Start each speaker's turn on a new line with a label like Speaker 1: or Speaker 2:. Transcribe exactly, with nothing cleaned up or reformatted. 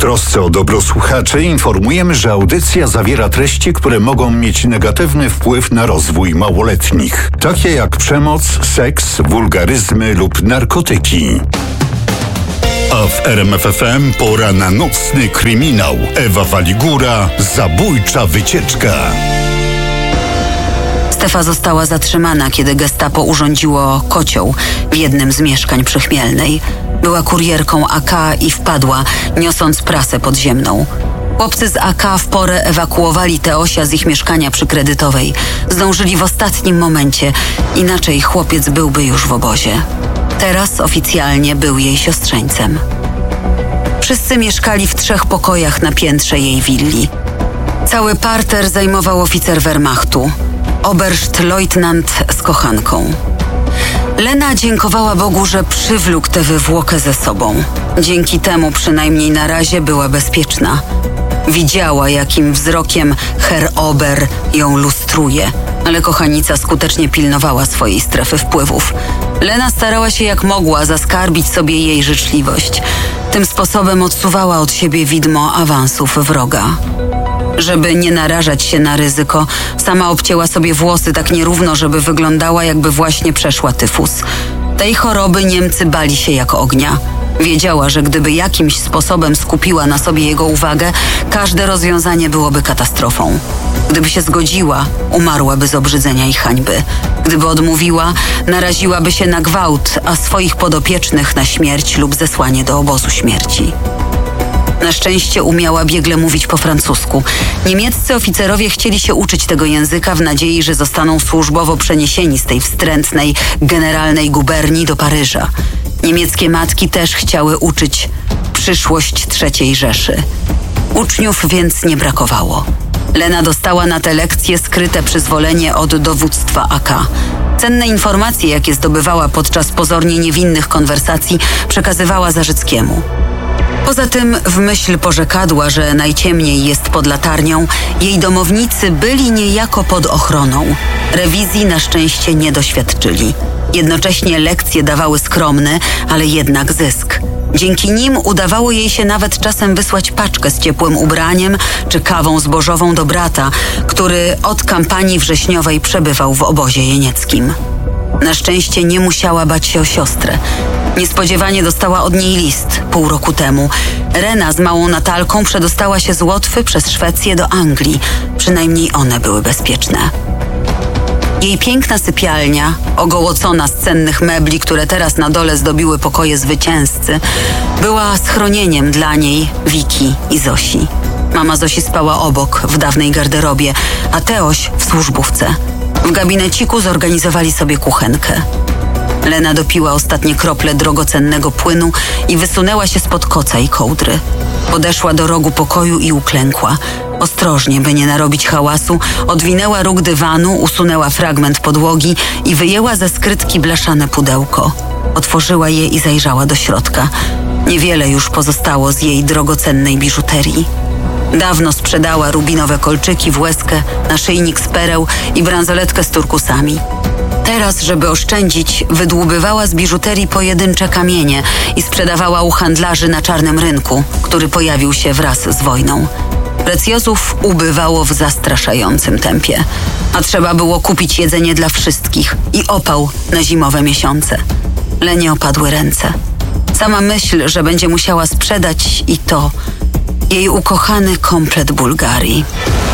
Speaker 1: trosce o dobro słuchaczy informujemy, że audycja zawiera treści, które mogą mieć negatywny wpływ na rozwój małoletnich, takie jak przemoc, seks, wulgaryzmy lub narkotyki. A w R M F F M pora na nocny kryminał. Ewa Waligura, zabójcza wycieczka.
Speaker 2: Stefa została zatrzymana, kiedy gestapo urządziło kocioł w jednym z mieszkań przy Chmielnej. Była kurierką A K i wpadła, niosąc prasę podziemną. Chłopcy z A K w porę ewakuowali Teosia z ich mieszkania przy Kredytowej. Zdążyli w ostatnim momencie, inaczej chłopiec byłby już w obozie. Teraz oficjalnie był jej siostrzeńcem. Wszyscy mieszkali w trzech pokojach na piętrze jej willi. Cały parter zajmował oficer Wehrmachtu, oberstleutnant z kochanką. Lena dziękowała Bogu, że przywlókł tę wywłokę ze sobą. Dzięki temu przynajmniej na razie była bezpieczna. Widziała, jakim wzrokiem Herr Ober ją lustruje, ale kochanica skutecznie pilnowała swojej strefy wpływów. Lena starała się jak mogła zaskarbić sobie jej życzliwość. Tym sposobem odsuwała od siebie widmo awansów wroga. Żeby nie narażać się na ryzyko, sama obcięła sobie włosy tak nierówno, żeby wyglądała, jakby właśnie przeszła tyfus. Tej choroby Niemcy bali się jak ognia. Wiedziała, że gdyby jakimś sposobem skupiła na sobie jego uwagę, każde rozwiązanie byłoby katastrofą. Gdyby się zgodziła, umarłaby z obrzydzenia i hańby. Gdyby odmówiła, naraziłaby się na gwałt, a swoich podopiecznych na śmierć lub zesłanie do obozu śmierci. Na szczęście umiała biegle mówić po francusku. Niemieccy oficerowie chcieli się uczyć tego języka w nadziei, że zostaną służbowo przeniesieni z tej wstrętnej, generalnej guberni do Paryża. Niemieckie matki też chciały uczyć przyszłość trzeciej Rzeszy. Uczniów więc nie brakowało. Lena dostała na te lekcje skryte przyzwolenie od dowództwa A K. Cenne informacje, jakie zdobywała podczas pozornie niewinnych konwersacji, przekazywała Zarzyckiemu. Poza tym w myśl porzekadła, że najciemniej jest pod latarnią, jej domownicy byli niejako pod ochroną. Rewizji na szczęście nie doświadczyli. Jednocześnie lekcje dawały skromny, ale jednak zysk. Dzięki nim udawało jej się nawet czasem wysłać paczkę z ciepłym ubraniem czy kawą zbożową do brata, który od kampanii wrześniowej przebywał w obozie jenieckim. Na szczęście nie musiała bać się o siostrę. Niespodziewanie dostała od niej list pół roku temu. Rena z małą Natalką przedostała się z Łotwy przez Szwecję do Anglii. Przynajmniej one były bezpieczne. Jej piękna sypialnia, ogołocona z cennych mebli, które teraz na dole zdobiły pokoje zwycięzcy, była schronieniem dla niej, Wiki i Zosi. Mama Zosi spała obok, w dawnej garderobie, a Teoś w służbówce. W gabineciku zorganizowali sobie kuchenkę. Lena dopiła ostatnie krople drogocennego płynu i wysunęła się spod koca i kołdry. Podeszła do rogu pokoju i uklękła. Ostrożnie, by nie narobić hałasu, odwinęła róg dywanu, usunęła fragment podłogi i wyjęła ze skrytki blaszane pudełko. Otworzyła je i zajrzała do środka. Niewiele już pozostało z jej drogocennej biżuterii. Dawno sprzedała rubinowe kolczyki w łezkę, naszyjnik z pereł i bransoletkę z turkusami. Teraz, żeby oszczędzić, wydłubywała z biżuterii pojedyncze kamienie i sprzedawała u handlarzy na czarnym rynku, który pojawił się wraz z wojną. Precjozów ubywało w zastraszającym tempie, a trzeba było kupić jedzenie dla wszystkich i opał na zimowe miesiące. Lenie opadły ręce. Sama myśl, że będzie musiała sprzedać i to, jej ukochany komplet Bułgarii.